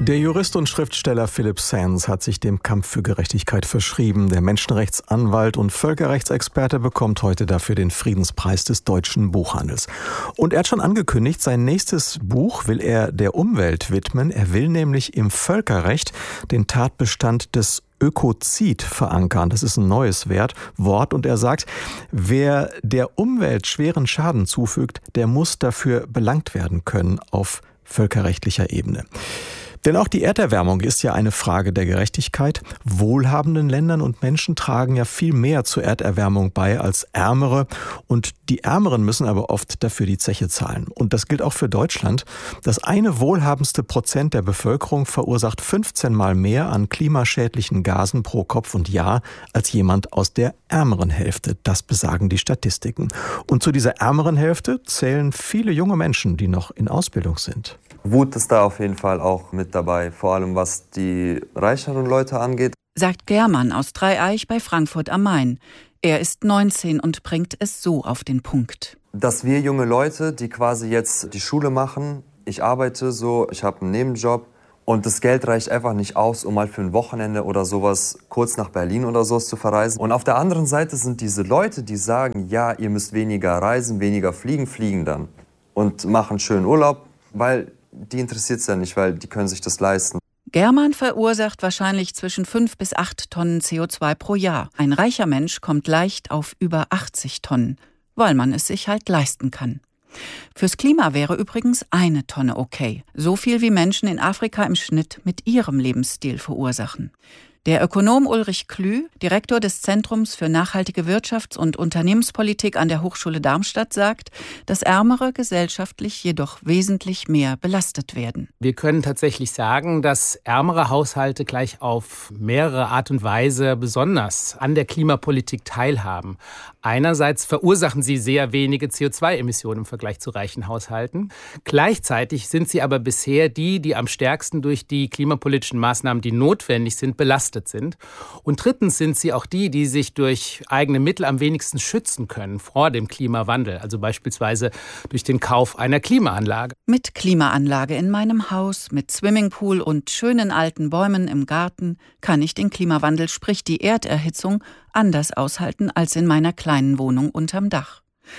Der Jurist und Schriftsteller Philipp Sands hat sich dem Kampf für Gerechtigkeit verschrieben. Der Menschenrechtsanwalt und Völkerrechtsexperte bekommt heute dafür den Friedenspreis des deutschen Buchhandels. Und er hat schon angekündigt, sein nächstes Buch will er der Umwelt widmen. Er will nämlich im Völkerrecht den Tatbestand des Ökozid verankern. Das ist ein neues Wort und er sagt, wer der Umwelt schweren Schaden zufügt, der muss dafür belangt werden können auf völkerrechtlicher Ebene. Denn auch die Erderwärmung ist ja eine Frage der Gerechtigkeit. Wohlhabenden Ländern und Menschen tragen ja viel mehr zur Erderwärmung bei als Ärmere. Und die Ärmeren müssen aber oft dafür die Zeche zahlen. Und das gilt auch für Deutschland. Das eine wohlhabendste Prozent der Bevölkerung verursacht 15 Mal mehr an klimaschädlichen Gasen pro Kopf und Jahr als jemand aus der ärmeren Hälfte. Das besagen die Statistiken. Und zu dieser ärmeren Hälfte zählen viele junge Menschen, die noch in Ausbildung sind. Wut ist da auf jeden Fall auch mit dabei, vor allem was die reicheren Leute angeht. Sagt German aus Dreieich bei Frankfurt am Main. Er ist 19 und bringt es so auf den Punkt. Dass wir junge Leute, die quasi jetzt die Schule machen, ich arbeite so, ich habe einen Nebenjob und das Geld reicht einfach nicht aus, um mal für ein Wochenende oder sowas kurz nach Berlin oder sowas zu verreisen. Und auf der anderen Seite sind diese Leute, die sagen, ja, ihr müsst weniger reisen, weniger fliegen dann und machen schönen Urlaub, weil die interessiert es ja nicht, weil die können sich das leisten. German verursacht wahrscheinlich zwischen 5 bis 8 Tonnen CO2 pro Jahr. Ein reicher Mensch kommt leicht auf über 80 Tonnen, weil man es sich halt leisten kann. Fürs Klima wäre übrigens 1 Tonne okay. So viel wie Menschen in Afrika im Schnitt mit ihrem Lebensstil verursachen. Der Ökonom Ulrich Klü, Direktor des Zentrums für nachhaltige Wirtschafts- und Unternehmenspolitik an der Hochschule Darmstadt, sagt, dass Ärmere gesellschaftlich jedoch wesentlich mehr belastet werden. Wir können tatsächlich sagen, dass ärmere Haushalte gleich auf mehrere Art und Weise besonders an der Klimapolitik teilhaben. Einerseits verursachen sie sehr wenige CO2-Emissionen im Vergleich zu reichen Haushalten. Gleichzeitig sind sie aber bisher die am stärksten durch die klimapolitischen Maßnahmen, die notwendig sind, belastet sind. Und drittens sind sie auch die sich durch eigene Mittel am wenigsten schützen können vor dem Klimawandel, also beispielsweise durch den Kauf einer Klimaanlage. Mit Klimaanlage in meinem Haus, mit Swimmingpool und schönen alten Bäumen im Garten kann ich den Klimawandel, sprich die Erderhitzung, anders aushalten als in meiner kleinen Wohnung unterm Dach.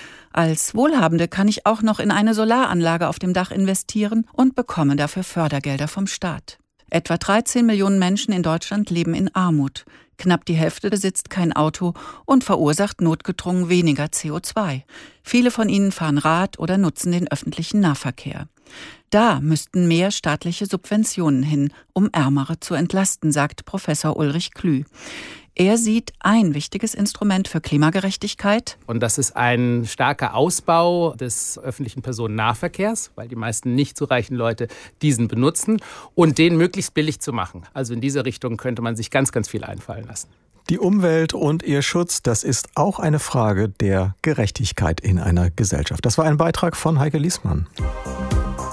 Als Wohlhabende kann ich auch noch in eine Solaranlage auf dem Dach investieren und bekomme dafür Fördergelder vom Staat. Etwa 13 Millionen Menschen in Deutschland leben in Armut. Knapp die Hälfte besitzt kein Auto und verursacht notgedrungen weniger CO2. Viele von ihnen fahren Rad oder nutzen den öffentlichen Nahverkehr. Da müssten mehr staatliche Subventionen hin, um Ärmere zu entlasten, sagt Professor Ulrich Klü. Er sieht ein wichtiges Instrument für Klimagerechtigkeit. Und das ist ein starker Ausbau des öffentlichen Personennahverkehrs, weil die meisten nicht so reichen Leute diesen benutzen und den möglichst billig zu machen. Also in dieser Richtung könnte man sich ganz, ganz viel einfallen lassen. Die Umwelt und ihr Schutz, das ist auch eine Frage der Gerechtigkeit in einer Gesellschaft. Das war ein Beitrag von Heike Liesmann.